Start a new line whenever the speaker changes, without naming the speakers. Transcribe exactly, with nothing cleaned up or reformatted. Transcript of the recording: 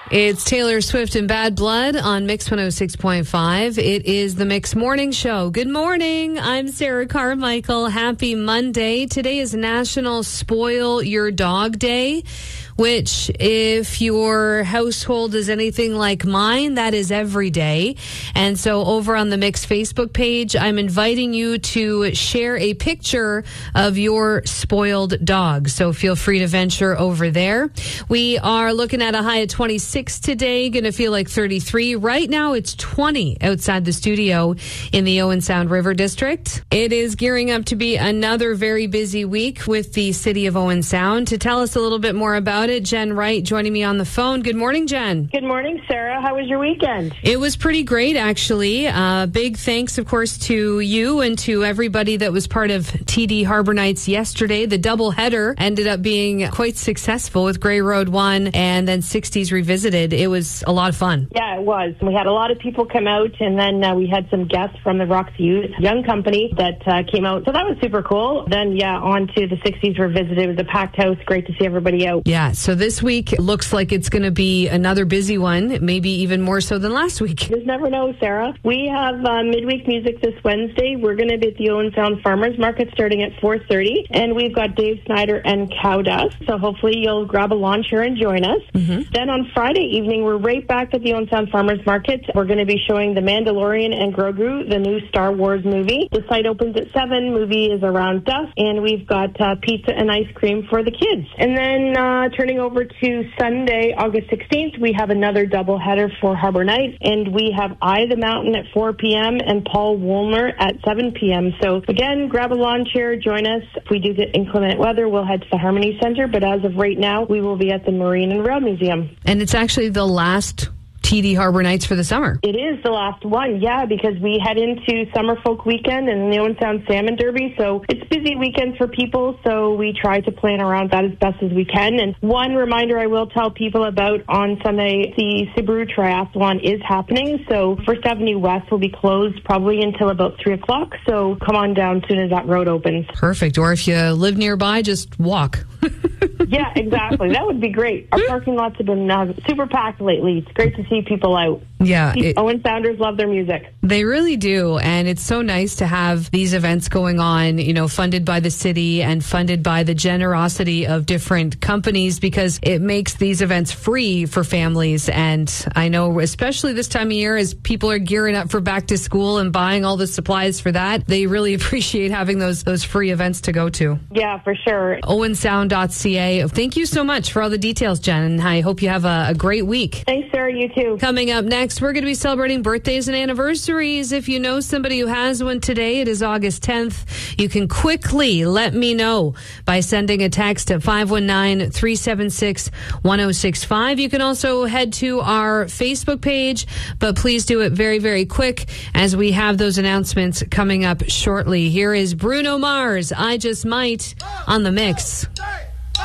It's Taylor Swift and Bad Blood on Mix one oh six point five. It is the Mix Morning Show. Good morning. I'm Sarah Carmichael. Happy Monday. Today is National Spoil Your Dog Day, which if your household is anything like mine, that is every day. And so over on the Mix Facebook page, I'm inviting you to share a picture of your spoiled dog. So feel free to venture over there. We are looking at a high of twenty-six today, going to feel like thirty-three. Right now it's twenty outside the studio in the Owen Sound River District. It is gearing up to be another very busy week with the city of Owen Sound. To tell us a little bit more about it, Jen Wright joining me on the phone. Good morning, Jen.
Good morning, Sarah. How was your weekend?
It was pretty great, actually. Uh, big thanks, of course, to you and to everybody that was part of T D Harbor Nights yesterday. The double header ended up being quite successful with Grey Road one and then sixties Revisited. It was a lot of fun.
Yeah, it was. We had a lot of people come out, and then uh, we had some guests from the Roxy Youth Young Company that uh, came out. So that was super cool. Then, yeah, on to the sixties Revisited. It was a packed house. Great to see everybody out.
Yeah, so this week looks like it's going to be another busy one, maybe even more so than last week.
You just never know, Sarah. We have uh, midweek music this Wednesday. We're going to be at the Owen Sound Farmers Market starting at four thirty, and we've got Dave Snyder and Cowdust. So hopefully you'll grab a lawn chair and join us. Mm-hmm. Then on Friday evening, we're right back at the Owen Sound Farmers Market. We're going to be showing The Mandalorian and Grogu, the new Star Wars movie. The site opens at seven. Movie is around dusk, and we've got uh, pizza and ice cream for the kids. And then uh, turning over to Sunday, August sixteenth, we have another double header for Harbor Night, and we have Eye the Mountain at four p.m. and Paul Woolner at seven p.m. So again, grab a lawn chair, join us. If we do get inclement weather, we'll head to the Harmony Center, but as of right now, we will be at the Marine and Rail Museum.
And it's actually the last T D Harbor Nights for the summer.
It is the last one, yeah, because we head into Summer Folk Weekend and the Owen Sound Salmon Derby, so it's busy weekends for people, so we try to plan around that as best as we can. And one reminder I will tell people about on Sunday, the Subaru Triathlon is happening, so First Avenue West will be closed probably until about three o'clock, so come on down as soon as that road opens.
Perfect, or if you live nearby, just walk.
Yeah, exactly. That would be great. Our parking lots have been uh, super packed lately. It's great to see people out.
Yeah. It,
Owen Sounders love their music.
They really do. And it's so nice to have these events going on, you know, funded by the city and funded by the generosity of different companies, because it makes these events free for families. And I know, especially this time of year, as people are gearing up for back to school and buying all the supplies for that, they really appreciate having those, those free events to go to.
Yeah, for sure.
owen sound dot c a. Thank you so much for all the details, Jen. And I hope you have a, a great week.
Thanks, Sarah. You too.
Coming up next, we're going to be celebrating birthdays and anniversaries. If you know somebody who has one today, it is August tenth. You can quickly let me know by sending a text at five one nine, three seven six, one oh six five. You can also head to our Facebook page, but please do it very, very quick as we have those announcements coming up shortly. Here is Bruno Mars, I Just Might, on the Mix.